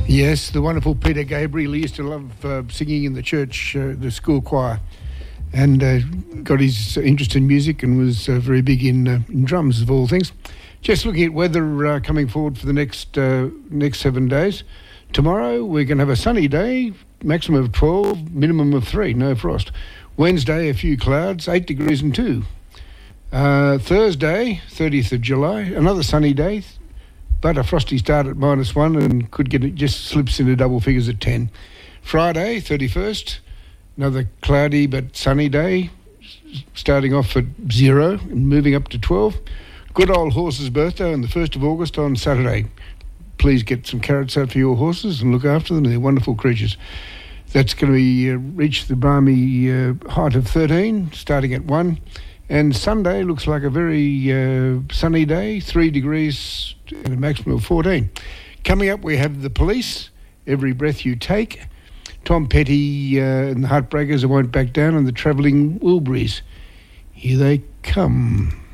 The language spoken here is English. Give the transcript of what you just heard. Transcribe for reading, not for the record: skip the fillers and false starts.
Yes, the wonderful Peter Gabriel. He used to love singing in the church, the school choir, and got his interest in music and was very big in drums, of all things. Just looking at weather coming forward for the next 7 days. Tomorrow we're going to have a sunny day, maximum of 12, minimum of 3, no frost. Wednesday, a few clouds, 8 degrees and 2. Thursday, 30th of July, another sunny day, but a frosty start at -1 and could get it, just slips into double figures at 10. Friday, 31st, another cloudy but sunny day, starting off at 0 and moving up to 12. Good old horse's birthday on the 1st of August on Saturday. Please get some carrots out for your horses and look after them. They're wonderful creatures. That's going to be reach the balmy height of 13, starting at 1. And Sunday looks like a very sunny day, 3 degrees and a maximum of 14. Coming up, we have the Police, Every Breath You Take, Tom Petty and the Heartbreakers, I Won't Back Down, and the Travelling Wilburys. Here they come.